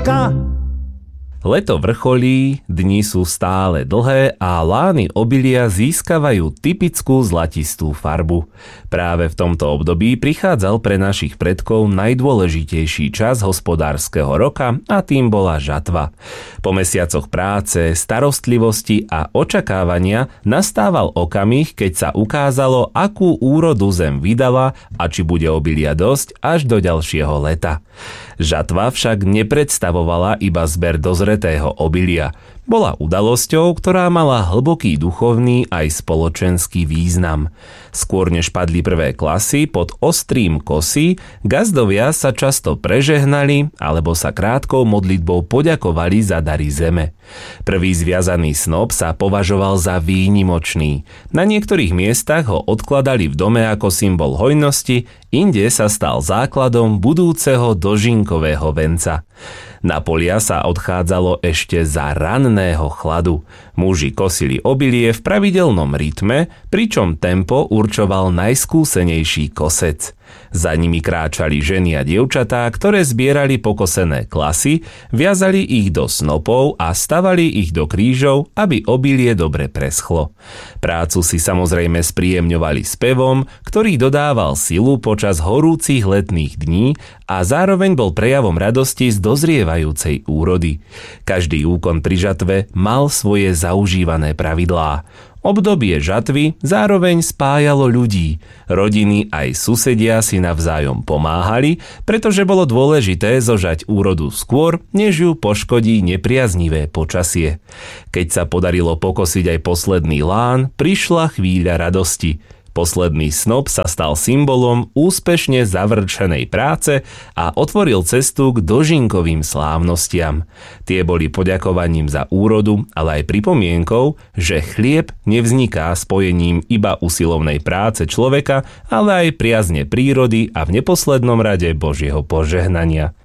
roka. Leto vrcholí, dni sú stále dlhé a lány obilia získavajú typickú zlatistú farbu. Práve v tomto období prichádzal pre našich predkov najdôležitejší čas hospodárskeho roka a tým bola žatva. Po mesiacoch práce, starostlivosti a očakávania nastával okamih, keď sa ukázalo, akú úrodu zem vydala a či bude obilia dosť až do ďalšieho leta. Žatva však nepredstavovala iba zber dozretého obilia. Bola udalosťou, ktorá mala hlboký duchovný aj spoločenský význam. Skôr než padli prvé klasy, pod ostrým kosí, gazdovia sa často prežehnali alebo sa krátkou modlitbou poďakovali za dary zeme. Prvý zviazaný snop sa považoval za výnimočný. Na niektorých miestach ho odkladali v dome ako symbol hojnosti, inde sa stal základom budúceho dožinkového venca. Na polia sa odchádzalo ešte za ranného chladu. Muži kosili obilie v pravidelnom rytme, pričom tempo určoval najskúsenejší kosec. Za nimi kráčali ženy a dievčatá, ktoré zbierali pokosené klasy, viazali ich do snopov a stavali ich do krížov, aby obilie dobre preschlo. Prácu si samozrejme spríjemňovali spevom, ktorý dodával silu počas horúcich letných dní a zároveň bol prejavom radosti z dozrievajúcej úrody. Každý úkon pri žatve mal svoje zaužívané pravidlá. Obdobie žatvy zároveň spájalo ľudí. Rodiny aj susedia si navzájom pomáhali, pretože bolo dôležité zožať úrodu skôr, než ju poškodí nepriaznivé počasie. Keď sa podarilo pokosiť aj posledný lán, prišla chvíľa radosti. Posledný snop sa stal symbolom úspešne završenej práce a otvoril cestu k dožinkovým slávnostiam. Tie boli poďakovaním za úrodu, ale aj pripomienkou, že chlieb nevzniká spojením iba usilovnej práce človeka, ale aj priazne prírody a v neposlednom rade Božieho požehnania.